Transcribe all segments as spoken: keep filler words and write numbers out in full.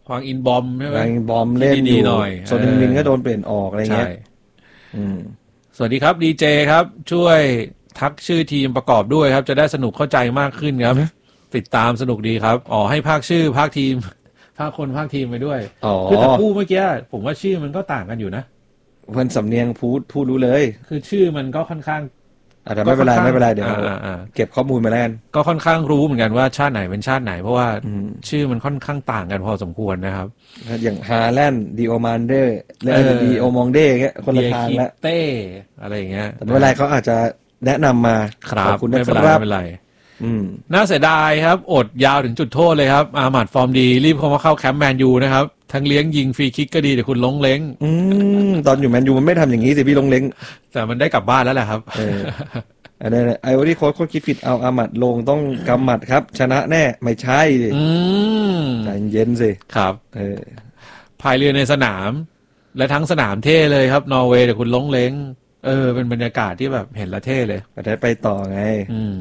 ควางอินบอมใช่ไหมควางอินบอมเล่นอยู่โซนมินก็โดนเปลี่ยนออกอะไรเงี้ยสวัสดีครับดีเจครับช่วยทักชื่อทีมประกอบด้วยครับจะได้สนุกเข้าใจมากขึ้นครับติดตามสนุกดีครับอ๋อให้ภาคชื่อภาคทีมภาคคนภาคทีมไปด้วยคือแต่ผู้เมื่อกี้ผมว่าชื่อมันก็ต่างกันอยู่นะเพื่อนสำเนียงพูดพูดรู้เลยคือชื่อมันก็ค่อนข้างอ่าแต่ไม่เป็นไรไม่เป็นไรเดี๋ยวเก็บข้อมูลมาแล้วกันก็ค่อนข้างรู้เหมือนกันว่าชาติไหนเป็นชาติไหนเพราะว่าชื่อมันค่อนข้างต่างกันพอสมควรนะครับอย่างฮาแลนด์ดิโอมานเดและดิโอมองเดแค่คนละทางแล้วเต้อะไรอย่างเงี้ยแต่ไม่เป็นไรเขาอาจจะแนะนำมาขอบคุณนะครับไม่เป็นไรน่าเสียดายครับอดยาวถึงจุดโทษเลยครับอาหมัดฟอร์มดีรีบเข้ามาเข้าแคมป์แมนยูนะครับทั้งเลี้ยงยิงฟรีคิกก็ดีแต่คุณลงเล้งอืมตอนอยู่แมนยูมันไม่ทำอย่างนี้สิพี่ลงเล้งแต่มันได้กลับบ้านแล้วแหละครับเอออันนี้ไอ้วันที่โค้ชโค้ชคิดผิดเอาอาหมัดลงต้องกำหมัดครับชนะแน่ไม่ใช่ดิใจเย็นสิครับเออพายเรือในสนามและทั้งสนามเท่เลยครับนอร์เวย์แต่คุณลงเล้งเออเป็นบรรยากาศที่แบบเห็นละเท่เลยไปได้ไปต่อไงอืม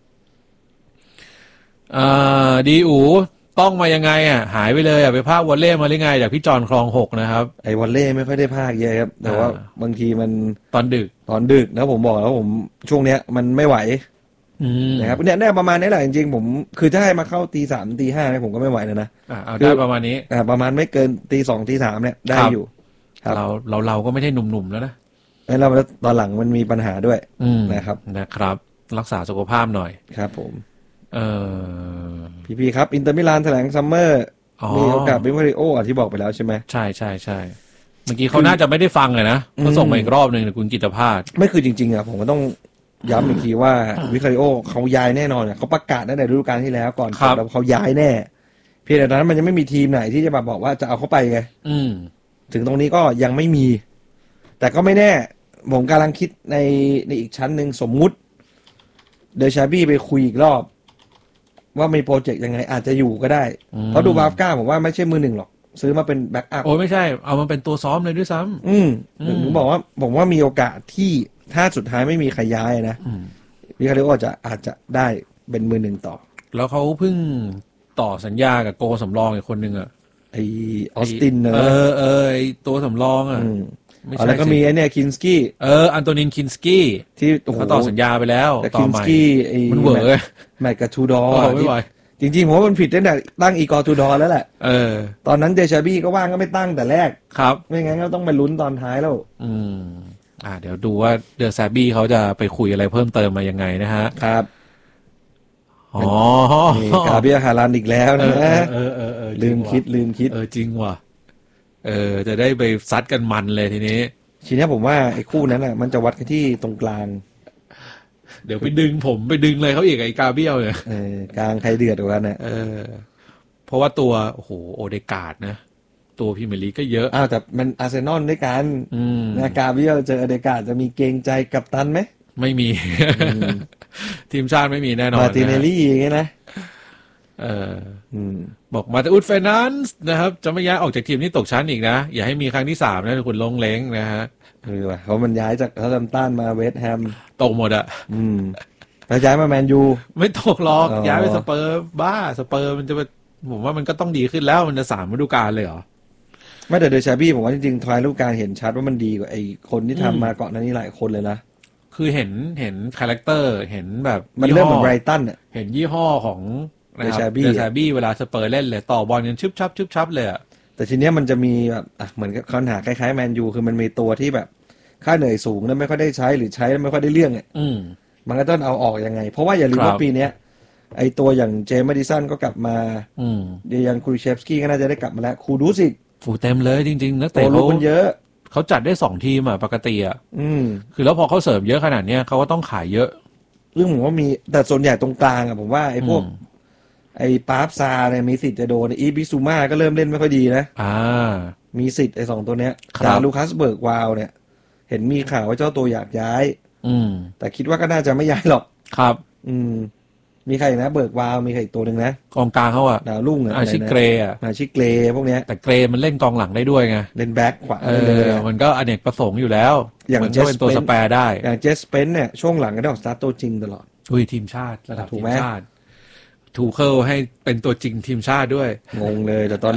อ่าดีอูต้องมายังไงอ่ะหายไปเลยอ่ะไปภาควอลเล่มาหรือไงจากพี่จอนคลองหกนะครับไอ้วอลเล่ไม่ค่อยได้ภาคเยอะครับแต่ว่าบางทีมันตอนดึกตอนดึกแล้วผมบอกแล้วผมช่วงเนี้ยมันไม่ไหวนะครับเนี่ยได้ประมาณนี้แหละจริงๆผมคือถ้าให้มาเข้าตีสามตีห้าเนี่ยผมก็ไม่ไหวนะนะอ่าเอาได้ประมาณนี้อ่าประมาณไม่เกินตีสองตีสามเนี่ยได้อยู่เราเราเราก็ไม่ได้หนุ่มๆแล้วนะแล้วตอนหลังมันมีปัญหาด้วยนะครับนะครับรักษาสุขภาพหน่อยครับผมเออพี่ๆครับอินเตอร์มิลานแถลงซัมเมอร์มีโอกาสเป็นมาริโออ่ะที่บอกไปแล้วใช่ไหมใช่ใช่ใช่เมื่อกี้เขาน่าจะไม่ได้ฟังเลยนะเขาส่งมาอีกรอบหนึ่งคุณกิตภาสไม่คือจริงๆอ่ะผมก็ต้องย้ำอีกทีว่าวิคาริโอเขาย้ายแน่นอนเขาประกาศตั้งแต่ฤดูกาลที่แล้วก่อนแล้วเขาย้ายแน่เพียงแต่ตอนนั้นมันยังไม่มีทีมไหนที่จะแบบบอกว่าจะเอาเขาไปไงถึงตรงนี้ก็ยังไม่มีแต่ก็ไม่แน่ผมกำลังคิดในในอีกชั้นหนึ่งสมมุติเดชาบี้ไปคุยอีกรอบว่ามีโปรเจกต์ยังไงอาจจะอยู่ก็ได้เพราะดูบาฟก้าผมว่าไม่ใช่มือหนึ่งหรอกซื้อมาเป็นแบ็กอัพโอ้ไม่ใช่เอามันเป็นตัวซ้อมเลยด้วยซ้ำอืมผมบอกว่าผมว่ามีโอกาสที่ถ้าสุดท้ายไม่มีใครย้ายนะวิคาริโอจะอาจจะได้เป็นมือหนึ่งต่อแล้วเขาเพิ่งต่อสัญญากับโกสำรองอีกคนหนึ่งอะไอออสตินเนอะเออเออตัวสำรองอะแล้วก็มีไอเนี่ยคินสกี้เอออันโตนินคินสกี้ที่เขาต่อสัญญาไปแล้วต่อใหม่มันเวอร์แมตต์กับทูดอร์จริงๆผมว่ามันผิดตั้งแต่ตั้งอีกอร์ทูดอร์แล้วแหละเออตอนนั้นเดชาบี้ก็ว่างก็ไม่ตั้งแต่แรกครับไม่งั้นก็ต้องไปลุ้นตอนท้ายแล้วอืมอ่าเดี๋ยวดูว่าเดชาบี้เขาจะไปคุยอะไรเพิ่มเติมมายังไงนะฮะครับอ๋อนี่กาเบียฮาลันอีกแล้วนะเออเออเออลืมคิดลืมคิดเออจริงว่ะเออจะได้ไปซัดกันมันเลยทีนี้ทีนี้ผมว่าไอ้คู่นั้นน่ะมันจะวัดกันที่ตรงกลางเดี๋ยวไปดึงผมไปดึงเลยเขาอีกไอ้กาเบียลเนี่ยเออกลางใครเดือดกว่ากันน่ะเออเพราะว่าตัวโอ้โหโอเดการ์ดนะตัวพรีเมียร์ลีกก็เยอะอ้าวแต่มันอาร์เซนอลด้วยกันนะกาเบียลเจอโอเดการ์ดจะมีเกรงใจกัปตันไหมไม่มีทีมชาติไม่มีแน่นอนมาติเนลลี่อย่างเงี้ยนะเออบอกมาแต่อุดเฟนันส์นะครับจะไม่ย้ายออกจากทีมนี้ตกชั้นอีกนะอย่าให้มีครั้งที่สามนะคุณลงเล้งนะฮะเออว่ะเขามันย้ายจากเซาท์แฮมป์ตันมาเวสต์แฮมตกหมดอ่ะอืมแล้วย้ายมาแมนยูไม่ตกหรอกย้ายไปสเปอร์บ้าสเปอร์มันจะผมว่ามันก็ต้องดีขึ้นแล้วมันจะสามฤดูกาลเลยเหรอไม่แต่เดชาบี้ผมว่าจริงๆทายฤดูกาลเห็นชัดว่ามันดีกว่าไอ้คนที่ทำมาก่อนหน้านี้หลายคนเลยนะคือเห็นเห็นคาแรคเตอร์เห็นแบบมันเริ่มเหมือนไบรตันอ่ะเห็นยี่ห้อของเดชาบี้เดชาบี้เวลาสเปอร์เล่นเลยต่อบอลกันชึบชับชึบชับเลยอ่ะแต่ทีเนี้ยมันจะมีแบบอ่ะเหมือนกับปัญหาคล้ายๆแมนยูคือมันมีตัวที่แบบค่าเหนื่อยสูงแล้วไม่ค่อยได้ใช้หรือใช้แล้วไม่ค่อยได้เรื่องอ่ะมันก็ต้องเอาออกยังไงเพราะว่าอย่าลืมว่าปีเนี้ยไอตัวอย่างเจมส์ แมดิสันก็กลับมาเดียนคูริเชฟสกี้ก็น่าจะได้กลับมาแล้วคูดูสิฟูเต็มเลยจริงๆนักเตะเขาเยอะเขาจัดได้สองทีมอ่ะปกติอ่ะคือแล้วพอเขาเสริมเยอะขนาดเนี้ยเขาก็ต้องขายเยอะเรื่องผมว่ามีแต่ส่วนใหญ่ตรงกลางอ่ะผมว่าไอพวกไอ้ปาร์ฟซาเนี่ยมีสิทธิ์จะโดนอีบิซูมาก็เริ่มเล่นไม่ค่อยดีนะอ่ามีสิทธิ์ไอ้สองตัวเนี้ยจาลูคัสเบิร์กวาวเนี่ยเห็นมีข่าวว่าเจ้าตัวอยากย้ายอืมแต่คิดว่าก็น่าจะไม่ย้ายหรอกครับอืมมีใครนะเบิร์กวาวมีใครอีกตัวหนึ่งนะกองกลางเขาอะดาวรุ่งอะอาชิเกรอะอาชิเกรพวกเนี้ยแต่เกรมันเล่นกองหลังได้ด้วยไงเล่นแบ็คขวาเออมันก็อเนกประสงค์อยู่แล้วอย่างเจสเป็นตัวสแปร์ได้อย่างเจสเปนเนี่ยช่วงหลังก็ได้ออกสตาร์ทตัวจริงตลอดอุ้ยทีมชาติระดับทีมชาติถูกเข้าให้เป็นตัวจริงทีมชาติด้วยงงเลยแต่ตอน